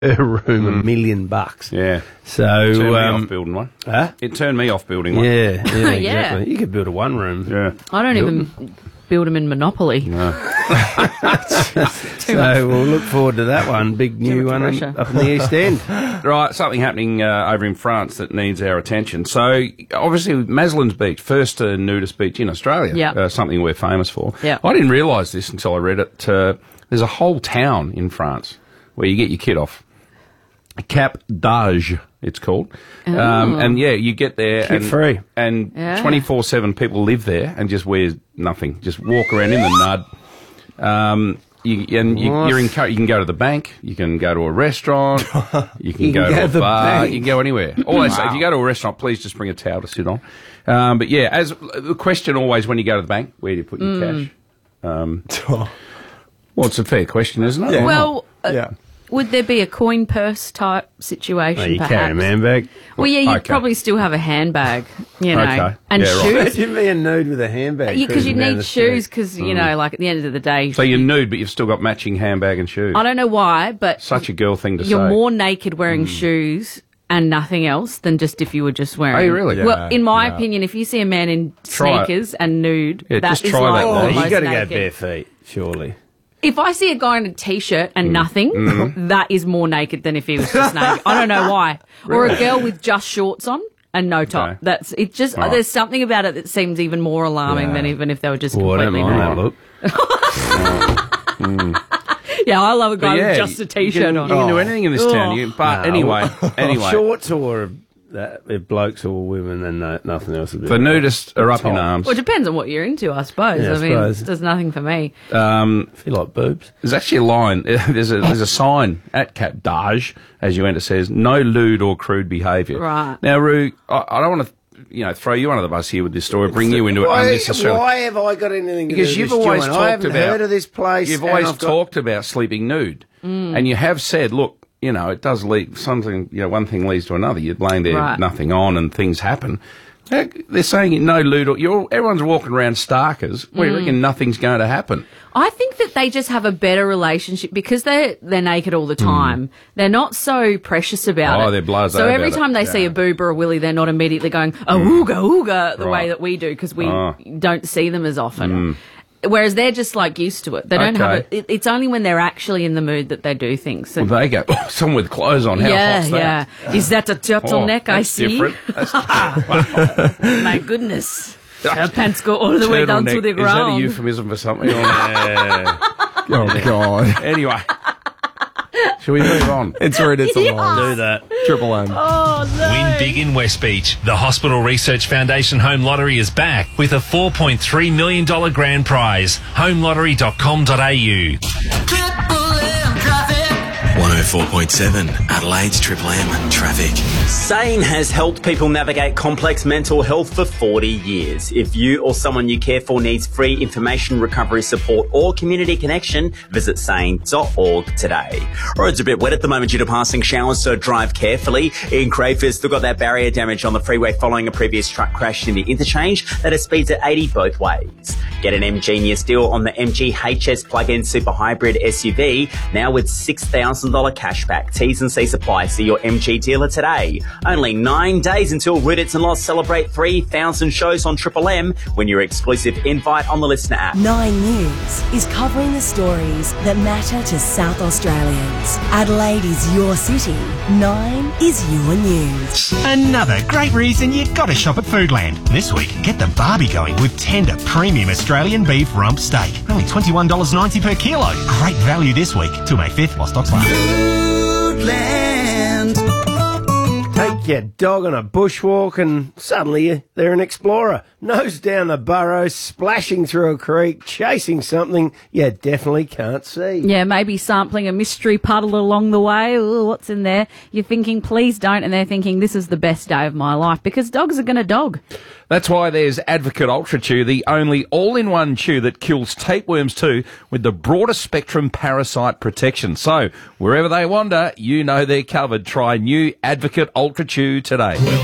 room $1 million. Yeah. So Turned me off building one. Huh? It turned me off building one. Yeah, Yeah. exactly. You could build a one room. Yeah. I don't even build them in Monopoly. No. So we'll look forward to that one. Big new much one pressure. up in the East End. Right, something happening over in France that needs our attention. So, obviously, Maslin's Beach, first nudist beach in Australia, Yeah. something we're famous for. Yeah. I didn't realise this until I read it. There's a whole town in France where you get your kit off. Cap d'Agde, it's called. And, yeah, you get there Kit free. and Yeah. 24/7 people live there and just wear nothing. Just walk around in the nud. You can go to the bank, you can go to a restaurant, you can go to a bar, you can go anywhere. Always say, if you go to a restaurant, please just bring a towel to sit on. But yeah, as the question always when you go to the bank, where do you put your cash? Well, it's a fair question, isn't it? Yeah. Well, Yeah. would there be a coin purse type situation? Oh, you perhaps? carry a handbag. Well, yeah, you'd Okay. probably still have a handbag, you know, Okay. and Yeah, right. shoes. Imagine being nude with a handbag. Because you cruising down need the shoes, street. because you know, like at the end of the day, So you're nude, but you've still got matching handbag and shoes. I don't know why, but Such a girl thing to you're say. more naked wearing shoes and nothing else than just if you were just wearing. Are you really? Well, in my Yeah. opinion, if you see a man in Try it. sneakers and nude, Yeah, that just is try like that. Oh, almost you got to go naked. bare feet, surely. If I see a guy in a t-shirt and nothing, Mm-hmm. that is more naked than if he was just naked. I don't know why. Or a girl with just shorts on and no top. Okay. That's it. Just All right. there's something about it that seems even more alarming than even if they were just Oh, I don't completely mind naked. that look. Yeah, I love a guy But yeah, with just a t-shirt you can, on. You can do anything in this town. But anyway. Shorts or if blokes or women, then nothing else would be. The nudists are up in arms. Well, it depends on what you're into, I suppose. Yeah, I I mean, suppose. it does nothing for me. I feel like boobs. There's actually a line. There's a sign at Cap d'Agde, as you enter, says no lewd or crude behaviour. Right. Now, Roo, I don't want to throw you under the bus here with this story, bring you into it unnecessarily. Why have I got anything to Because do you've with this always joint? talked I haven't about heard of this place. You've and always I've got- talked about sleeping nude, and you have said, look, you know, it does lead something. You know, one thing leads to another. You're laying there, Right. nothing on, and things happen. They're saying no lewd. Everyone's walking around starkers. We reckon nothing's going to happen. I think that they just have a better relationship because they're naked all the time. They're not so precious about it. Oh, they're blasé So every about it. time they see a boob or a willy, they're not immediately going, oh, ooga, ooga, the way Right. that we do because we Oh. don't see them as often. Whereas they're just like used to it. They don't have Okay. it's only when they're actually in the mood that they do things. So, Well, they go, someone with clothes on. How hot's that? yeah. Is that a turtleneck I that's see? different. That's My goodness. Her pants go all the way down to turtleneck. the Is that a ground. euphemism for something? Yeah. Oh, God. Anyway, shall we move on? It's where it's Yeah. along. Do that. Triple M. Oh, no. Win big in West Beach. The Hospital Research Foundation Home Lottery is back with a $4.3 million grand prize. HomeLottery.com.au. 104.7 Adelaide's Triple M traffic. SANE has helped people navigate complex mental health for 40 years. If you or someone you care for needs free information, recovery support or community connection, visit sane.org today. Roads are a bit wet at the moment due to passing showers, so drive carefully. In Crayford, still got that barrier damage on the freeway following a previous truck crash in the interchange that has speeds at 80 both ways. Get an MG deal on the MG HS plug-in super hybrid SUV, now with $6,000 cashback. T's and C's apply. See your MG dealer today. Only 9 days until Rudits and Lost celebrate 3,000 shows on Triple M. Win your exclusive invite on the Listener app. 9 News is covering the stories that matter to South Australians. Adelaide is your city. 9 is your news. Another great reason you've got to shop at Foodland. This week, get the Barbie going with tender premium Australian beef rump steak. Only $21.90 per kilo. Great value this week till May 5th while stocks last. Take your dog on a bushwalk and suddenly they're an explorer. Nose down the burrows, splashing through a creek, chasing something you definitely can't see. Yeah, maybe sampling a mystery puddle along the way. Ooh, what's in there? You're thinking, please don't. And they're thinking, this is the best day of my life because dogs are going to dog. That's why there's Advocate Ultra Chew, the only all-in-one chew that kills tapeworms too, with the broadest spectrum parasite protection. So, wherever they wander, you know they're covered. Try new Advocate Ultra Chew today.